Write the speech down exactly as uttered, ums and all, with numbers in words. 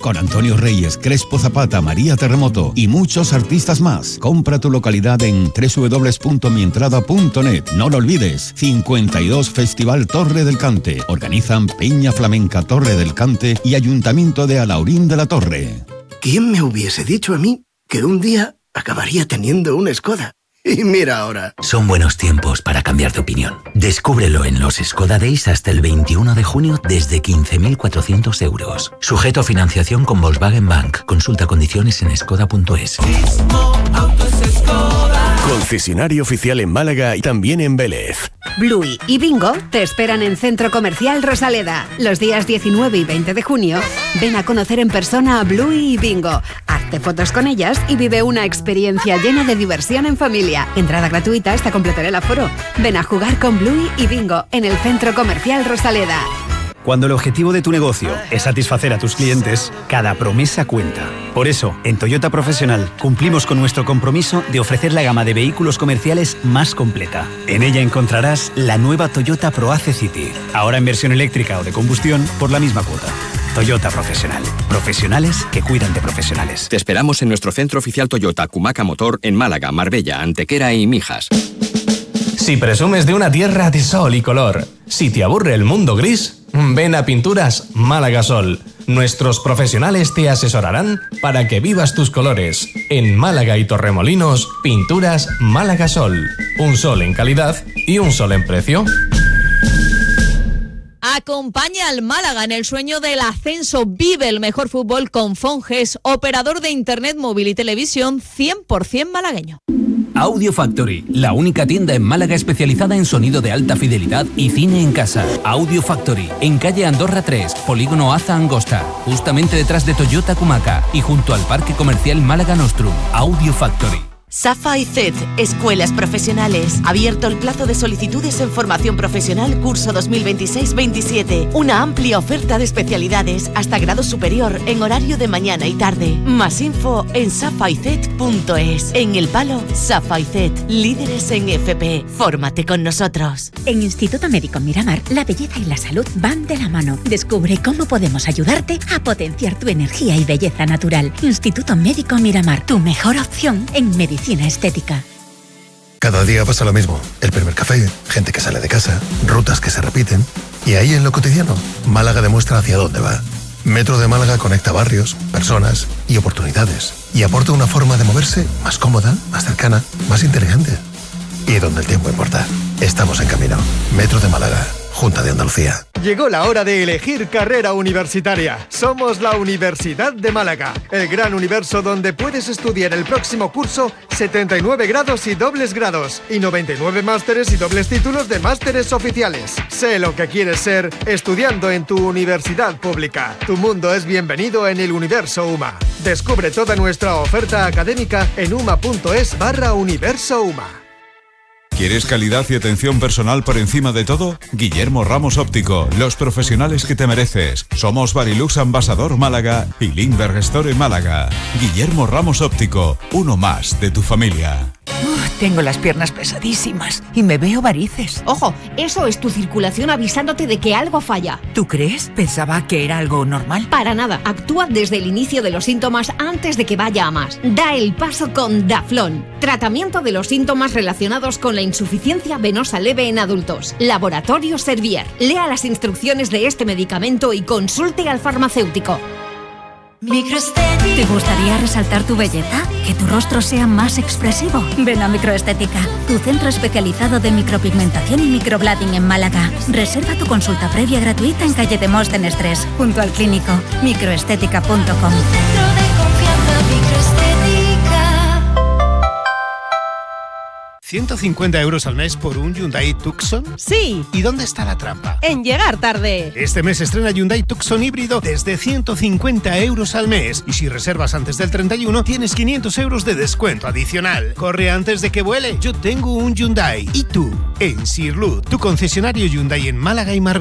con Antonio Reyes, Crespo Zapata, María Terremoto y muchos artistas más. Compra tu localidad en doble u doble u doble u punto mi entrada punto net. No lo olvides, cincuenta y dos Festival Torre del Cante. Organizan Peña Flamenca Torre del Cante y Ayuntamiento de Alaurín de la Torre. ¿Quién me hubiese dicho a mí que un día acabaría teniendo una Skoda? Y mira ahora. Son buenos tiempos para cambiar de opinión. Descúbrelo en los Skoda Days hasta el veintiuno de junio desde quince mil cuatrocientos euros. Sujeto a financiación con Volkswagen Bank. Consulta condiciones en skoda punto es. Concesionario oficial en Málaga y también en Vélez. Bluey y Bingo te esperan en Centro Comercial Rosaleda. Los días diecinueve y veinte de junio, ven a conocer en persona a Bluey y Bingo. Hazte fotos con ellas y vive una experiencia llena de diversión en familia. Entrada gratuita hasta completar el aforo. Ven a jugar con Bluey y Bingo en el Centro Comercial Rosaleda. Cuando el objetivo de tu negocio es satisfacer a tus clientes, cada promesa cuenta. Por eso, en Toyota Profesional cumplimos con nuestro compromiso de ofrecer la gama de vehículos comerciales más completa. En ella encontrarás la nueva Toyota ProAce City, ahora en versión eléctrica o de combustión por la misma cuota. Toyota Profesional. Profesionales que cuidan de profesionales. Te esperamos en nuestro centro oficial Toyota Cumaca Motor en Málaga, Marbella, Antequera y Mijas. Si presumes de una tierra de sol y color, si te aburre el mundo gris, ven a Pinturas Málaga Sol. Nuestros profesionales te asesorarán para que vivas tus colores. En Málaga y Torremolinos, Pinturas Málaga Sol. Un sol en calidad y un sol en precio. Acompaña al Málaga en el sueño del ascenso. Vive el mejor fútbol con Fonges, operador de internet, móvil y televisión cien por ciento malagueño. Audio Factory, la única tienda en Málaga especializada en sonido de alta fidelidad y cine en casa. Audio Factory, en calle Andorra tres, Polígono Aza Angosta, justamente detrás de Toyota Cumaca y junto al Parque Comercial Málaga Nostrum. Audio Factory. SAFA y C E T, Escuelas Profesionales. Abierto el plazo de solicitudes en formación profesional curso dos mil veintiséis veintisiete. Una amplia oferta de especialidades hasta grado superior en horario de mañana y tarde. Más info en safa y cet punto es. En El Palo, SAFA y C E T, líderes en F P. Fórmate con nosotros. En Instituto Médico Miramar, la belleza y la salud van de la mano. Descubre cómo podemos ayudarte a potenciar tu energía y belleza natural. Instituto Médico Miramar, tu mejor opción en medicina estética. Cada día pasa lo mismo. El primer café, gente que sale de casa, rutas que se repiten. Y ahí en lo cotidiano, Málaga demuestra hacia dónde va. Metro de Málaga conecta barrios, personas y oportunidades. Y aporta una forma de moverse más cómoda, más cercana, más inteligente. Y donde el tiempo importa. Estamos en camino. Metro de Málaga. Junta de Andalucía. Llegó la hora de elegir carrera universitaria. Somos la Universidad de Málaga, el gran universo donde puedes estudiar el próximo curso setenta y nueve grados y dobles grados y noventa y nueve másteres y dobles títulos de másteres oficiales. Sé lo que quieres ser estudiando en tu universidad pública. Tu mundo es bienvenido en el universo U M A. Descubre toda nuestra oferta académica en uma.es barra universo UMA. ¿Quieres calidad y atención personal por encima de todo? Guillermo Ramos Óptico, los profesionales que te mereces. Somos Barilux Ambasador Málaga y Lindbergh Store Málaga. Guillermo Ramos Óptico, uno más de tu familia. Uf, tengo las piernas pesadísimas y me veo varices. Ojo, eso es tu circulación avisándote de que algo falla. ¿Tú crees? Pensaba que era algo normal. Para nada, actúa desde el inicio de los síntomas antes de que vaya a más. Da el paso con Daflón. Tratamiento de los síntomas relacionados con la insuficiencia venosa leve en adultos. Laboratorio Servier. Lea las instrucciones de este medicamento y consulte al farmacéutico. ¿Te gustaría resaltar tu belleza? ¿Que tu rostro sea más expresivo? Ven a Microestética, tu centro especializado de micropigmentación y microblading en Málaga. Reserva tu consulta previa gratuita en calle Demóstenes tres, junto al clínico. microestética punto com. ¿ciento cincuenta euros al mes por un Hyundai Tucson? Sí. ¿Y dónde está la trampa? En llegar tarde. Este mes estrena Hyundai Tucson híbrido desde ciento cincuenta euros al mes. Y si reservas antes del treinta y uno, tienes quinientos euros de descuento adicional. Corre antes de que vuele. Yo tengo un Hyundai. ¿Y tú? En Sirlut, tu concesionario Hyundai en Málaga y Marbella.